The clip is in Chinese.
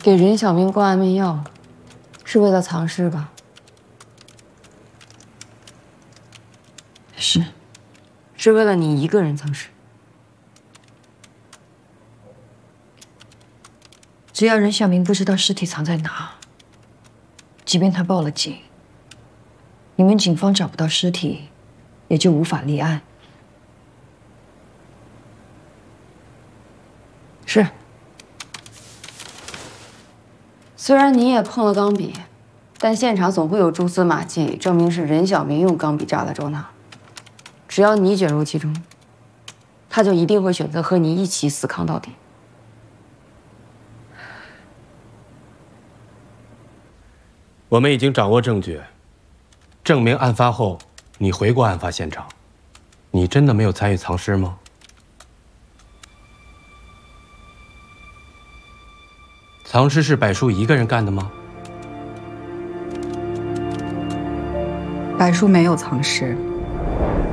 给任小明灌安眠药，是为了藏尸吧？ 是。 是为了你一个人藏尸？ 只要任小明不知道尸体藏在哪，即便他报了警，你们警方找不到尸体，也就无法立案。 是。虽然你也碰了钢笔，但现场总会有蛛丝马迹，证明是任小明用钢笔炸了周娜。只要你卷入其中，他就一定会选择和你一起死扛到底。 我们已经掌握证据，证明案发后你回过案发现场。你真的没有参与藏尸吗？藏尸是柏树一个人干的吗？ 柏树没有藏尸。